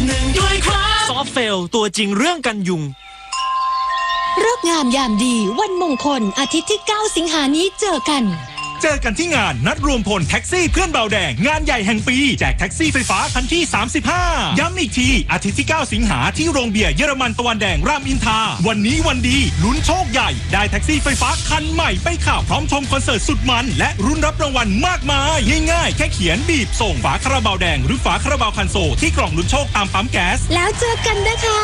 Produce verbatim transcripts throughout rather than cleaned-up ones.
หนึ่งด้วยครับซอฟเฟลตัวจริงเรื่องกันยุงฤกษ์งามยามดีวันมงคลอาทิตย์ที่เก้าสิงหานี้เจอกันเจอกันที่งานนัดรวมพลแท็กซี่เพื่อนเบาแดงงานใหญ่แห่งปีแจกแท็กซี่ไฟฟ้าคันที่สามสิบห้าย้ำอีกทีอาทิตย์ที่เก้าสิงหาที่โรงเบียร์เยอรมันตะวันแดงรามอินทราวันนี้วันดีลุ้นโชคใหญ่ได้แท็กซี่ไฟฟ้าคันใหม่ไปขับพร้อมชมคอนเสิร์ตสุดมันและรุ่นรับรางวัลมากมายง่ายๆแค่เขียนบีบส่งฝาคาราบาวแดงหรือฝาคาราบาวคันโซที่กล่องลุ้นโชคตามปั๊มแก๊สแล้วเจอกันนะคะ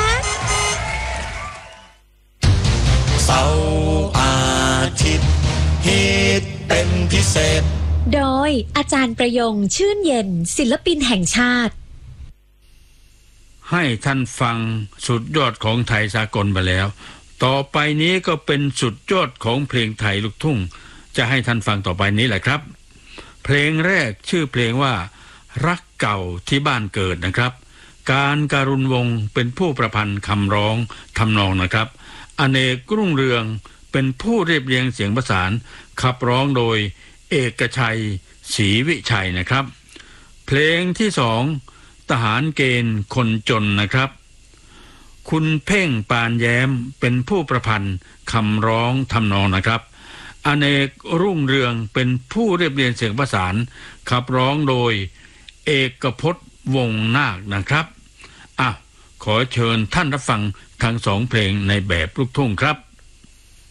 เสาร์อาทิตย์ฮิตเป็นพิเศษโดยอาจารย์ประยงชื่นเย็นศิลปินแห่งชาติให้ท่านฟังสุดยอดของไทยสากลไปแล้วต่อไปนี้ก็เป็นสุดยอดของเพลงไทยลูกทุ่งจะให้ท่านฟังต่อไปนี้แหละครับเพลงแรกชื่อเพลงว่ารักเก่าที่บ้านเกิดนะครับการการุณวงศ์เป็นผู้ประพันธ์คำร้องทำนองนะครับอเนกรุ่งเรืองเป็นผู้เรียบเรียงเสียงประสานขับร้องโดยเอกชัยศรีวิชัยนะครับเพลงที่สองทหารเกณฑ์คนจนนะครับคุณเพ่งปานแย้มเป็นผู้ประพันธ์คำร้องทำนองนะครับอเนกรุ่งเรืองเป็นผู้เรียบเรียงเสียงประสานขับร้องโดยเอกพจน์วงศ์นาคนะครับอ่ะขอเชิญท่านรับฟังทั้งสองเพลงในแบบลูกทุ่งครับ